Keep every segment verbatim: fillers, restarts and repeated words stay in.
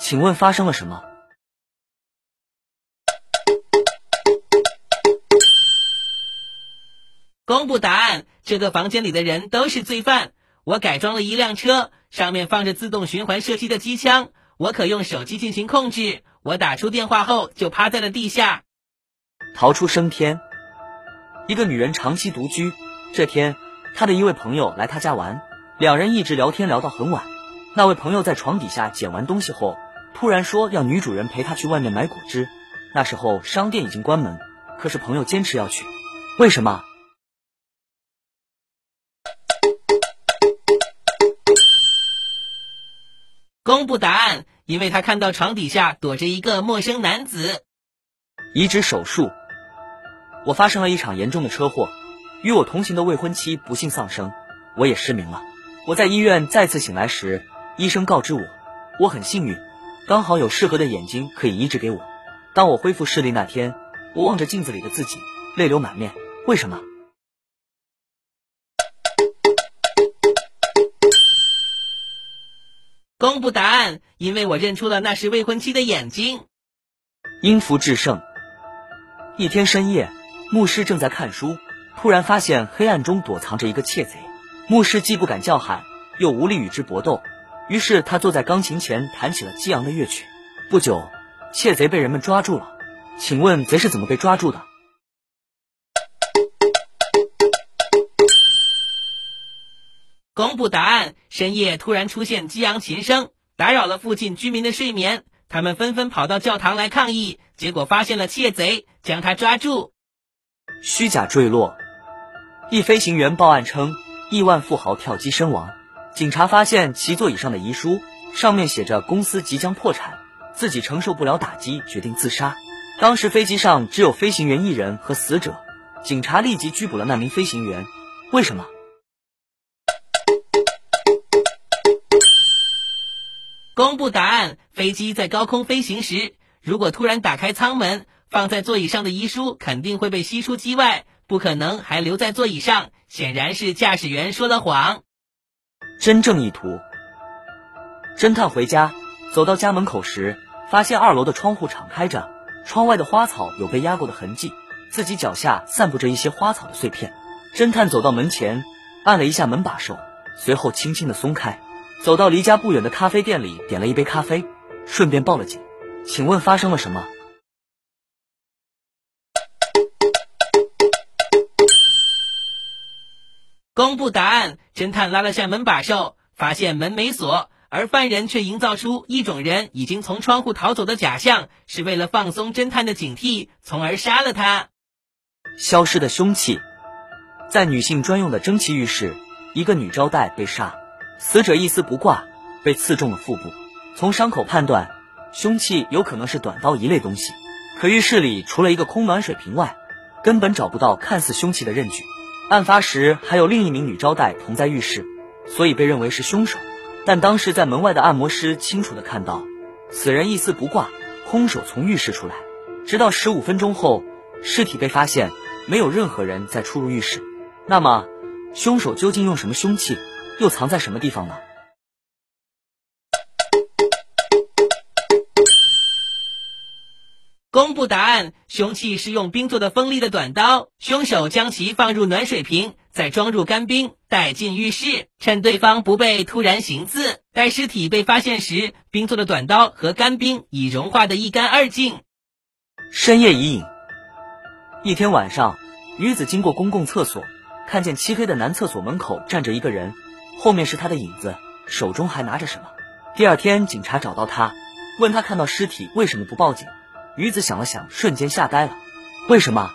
请问发生了什么？ 公布答案，这个房间里的人都是罪犯。我改装了一辆车，上面放着自动循环射击的机枪，我可用手机进行控制。我打出电话后就趴在了地下。 逃出升天。一个女人长期独居，这天她的一位朋友来她家玩，两人一直聊天聊到很晚。那位朋友在床底下捡完东西后，突然说要女主人陪他去外面买果汁。那时候商店已经关门，可是朋友坚持要去。为什么？ 公布答案，因为他看到床底下躲着一个陌生男子。 移植手术。我发生了一场严重的车祸，与我同行的未婚妻不幸丧生，我也失明了。我在医院再次醒来时，医生告知我，我很幸运，刚好有适合的眼睛可以移植给我。当我恢复视力那天，我望着镜子里的自己，泪流满面。为什么？ 公布答案，因为我认出了那是未婚妻的眼睛。 因福制胜。一天深夜，牧师正在看书，突然发现黑暗中躲藏着一个窃贼。牧师既不敢叫喊，又无力与之搏斗，于是他坐在钢琴前弹起了激昂的乐曲。不久，窃贼被人们抓住了。请问贼是怎么被抓住的？ 公布答案，深夜突然出现激昂琴声，打扰了附近居民的睡眠，他们纷纷跑到教堂来抗议，结果发现了窃贼，将他抓住。 虚假坠落。一飞行员报案称，亿万富豪跳机身亡。警察发现其座椅上的遗书，上面写着公司即将破产，自己承受不了打击，决定自杀。当时飞机上只有飞行员一人和死者，警察立即拘捕了那名飞行员。为什么？ 公布答案，飞机在高空飞行时，如果突然打开舱门，放在座椅上的遗书肯定会被吸出机外，不可能还留在座椅上，显然是驾驶员说了谎。 真正意图。侦探回家，走到家门口时，发现二楼的窗户敞开着，窗外的花草有被压过的痕迹，自己脚下散布着一些花草的碎片。侦探走到门前，按了一下门把手，随后轻轻地松开，走到离家不远的咖啡店里，点了一杯咖啡，顺便报了警。请问发生了什么？ 公布答案，侦探拉了下门把手，发现门没锁，而犯人却营造出一种人已经从窗户逃走的假象，是为了放松侦探的警惕，从而杀了他。 消失的凶器。在女性专用的蒸汽浴室，一个女招待被杀，死者一丝不挂，被刺中了腹部。从伤口判断，凶器有可能是短刀一类东西，可浴室里除了一个空暖水瓶外，根本找不到看似凶器的刃具。案发时还有另一名女招待同在浴室，所以被认为是凶手。但当时在门外的按摩师清楚地看到，此人一丝不挂，空手从浴室出来。直到十五分钟后，尸体被发现，没有任何人再出入浴室。那么，凶手究竟用什么凶器，又藏在什么地方呢？ 公布答案，凶器是用冰做的锋利的短刀，凶手将其放入暖水瓶，再装入干冰，带进浴室，趁对方不备突然行刺。待尸体被发现时，冰做的短刀和干冰已融化得一干二净。 深夜疑影。一天晚上，女子经过公共厕所，看见漆黑的男厕所门口站着一个人，后面是他的影子，手中还拿着什么。第二天，警察找到他，问他看到尸体为什么不报警。女子想了想，瞬间吓呆了。为什么？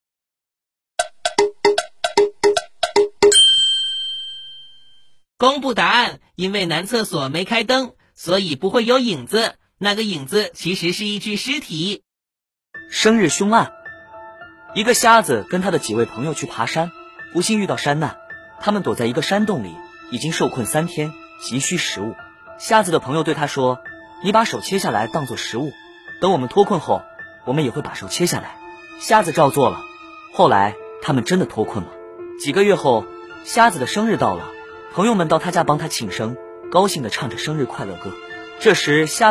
公布答案，因为男厕所没开灯，所以不会有影子。那个影子其实是一具尸体。 生日凶案。一个瞎子跟他的几位朋友去爬山，不幸遇到山难，他们躲在一个山洞里，已经受困三天，急需食物。瞎子的朋友对他说，你把手切下来当作食物，等我们脱困后，我们也会把手切下来。瞎子照做了，后来他们真的脱困了。几个月后，瞎子的生日到了，朋友们到他家帮他庆生，高兴地唱着生日快乐歌。这时瞎